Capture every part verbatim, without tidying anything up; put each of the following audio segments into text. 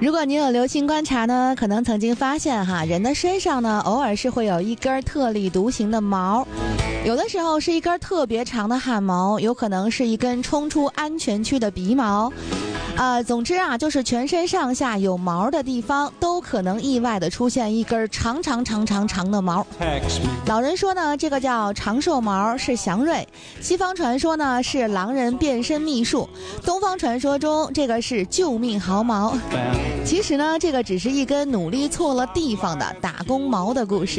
如果您有留心观察呢，可能曾经发现哈，人的身上呢，偶尔是会有一根特立独行的毛，有的时候是一根特别长的汗毛，有可能是一根冲出安全区的鼻毛。呃，总之啊，就是全身上下有毛的地方，都可能意外的出现一根长长长长长的毛。老人说呢，这个叫长寿毛，是祥瑞；西方传说呢，是狼人变身秘术；东方传说中，这个是救命毫毛。其实呢，这个只是一根努力错了地方的打工毛的故事。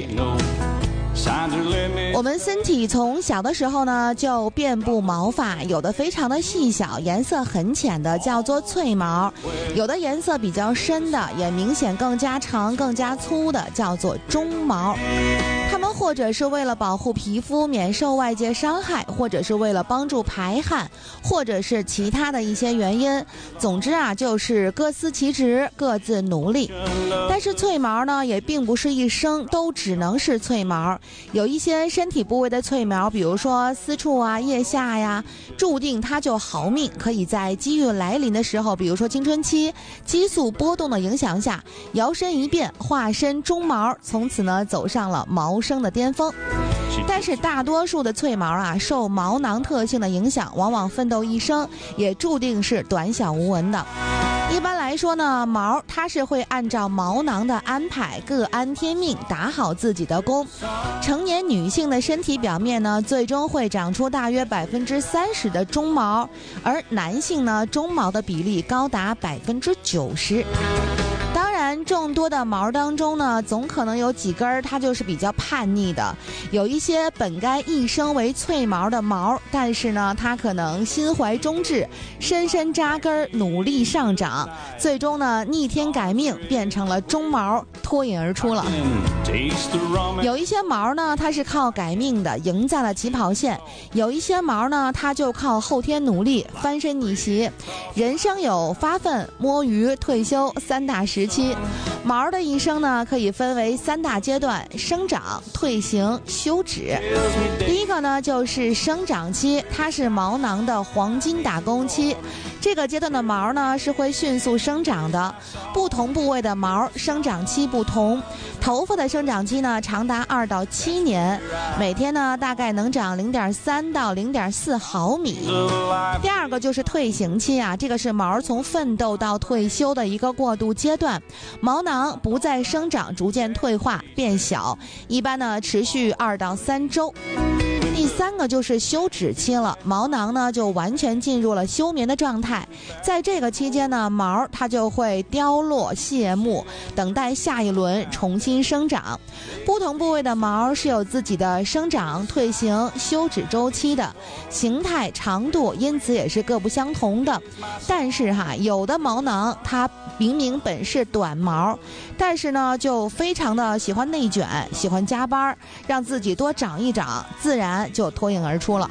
我们身体从小的时候呢，就遍布毛发，有的非常的细小，颜色很浅的叫做翠毛，有的颜色比较深的，也明显更加长更加粗的叫做中毛。它们或者是为了保护皮肤免受外界伤害，或者是为了帮助排汗，或者是其他的一些原因。总之啊，就是各司其职，各自努力。但是翠毛呢，也并不是一生都只能是翠毛，有一些身体部位的翠毛，比如说私处啊、腋下呀，注定它就好命，可以在机遇来临的时候，比如说青春期激素波动的影响下，摇身一变，化身中毛，从此呢走上了毛生的巅峰。但是大多数的翠毛啊，受毛囊特性的影响，往往奋斗一生也注定是短小无闻的。一般来说呢，毛它是会按照毛囊的安排，各安天命，打好自己的工。成年女性的身体表面呢，最终会长出大约百分之三十的中毛，而男性呢，中毛的比例高达百分之九十。当然，众多的毛当中呢，总可能有几根它就是比较叛逆的，有一些本该一生为翠毛的毛，但是呢，它可能心怀忠志，深深扎根，努力上涨，最终呢，逆天改命，变成了中毛，脱颖而出了。有一些毛呢，它是靠改命的，赢在了起跑线；有一些毛呢，它就靠后天努力，翻身逆袭。人生有发奋、摸鱼、退休三大时期，毛的一生呢，可以分为三大阶段：生长、退行、休止。第一个呢，就是生长期，它是毛囊的黄金打工期。这个阶段的毛呢，是会迅速生长的，不同部位的毛生长期不同。头发的生长期呢，长达二到七年，每天呢大概能长零点三到零点四毫米。第二个就是退行期啊，这个是毛从奋斗到退休的一个过渡阶段，毛囊不再生长，逐渐退化变小，一般呢持续二到三周。第三个就是休止期了，毛囊呢就完全进入了休眠的状态，在这个期间呢，毛它就会凋落谢幕，等待下一轮重新生长。不同部位的毛是有自己的生长、退行、休止周期的，形态、长度因此也是各不相同的。但是哈，有的毛囊它明明本是短毛，但是呢就非常的喜欢内卷，喜欢加班，让自己多长一长，自然就脱颖而出了。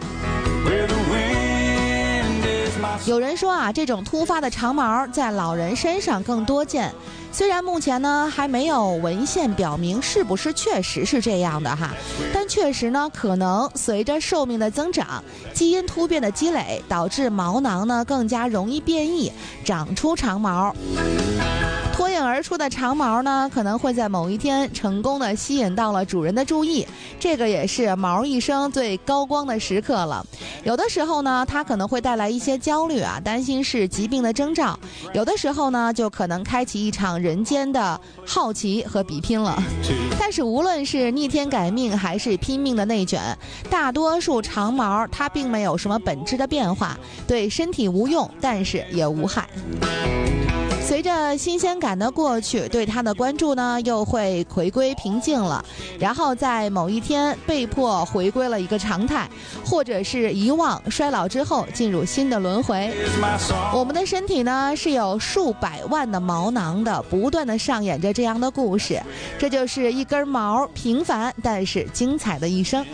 有人说啊，这种突发的长毛在老人身上更多见，虽然目前呢还没有文献表明是不是确实是这样的哈，但确实呢可能随着寿命的增长，基因突变的积累，导致毛囊呢更加容易变异，长出长毛。脱颖而出的长毛呢，可能会在某一天成功的吸引到了主人的注意，这个也是毛一生最高光的时刻了。有的时候呢，它可能会带来一些焦虑啊，担心是疾病的征兆；有的时候呢，就可能开启一场人间的好奇和比拼了。但是无论是逆天改命还是拼命的内卷，大多数长毛它并没有什么本质的变化，对身体无用，但是也无害。随着新鲜感的过去，对它的关注呢又会回归平静了，然后在某一天被迫回归了一个常态，或者是遗忘衰老之后进入新的轮回。我们的身体呢是有数百万的毛囊的，不断的上演着这样的故事，这就是一根毛平凡但是精彩的一生。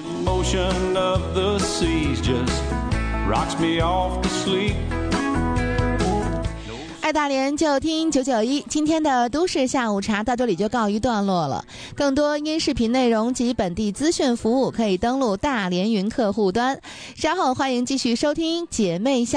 爱大连就听九九一，今天的都市下午茶到这里就告一段落了。更多音视频内容及本地资讯服务可以登录大连云客户端。稍后欢迎继续收听姐妹下